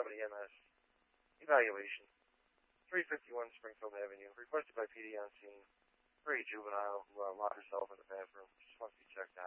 County MS. Evaluation. 351 Springfield Avenue. Requested by PD on scene for a juvenile who locked herself in the bathroom. Just wants to be checked out.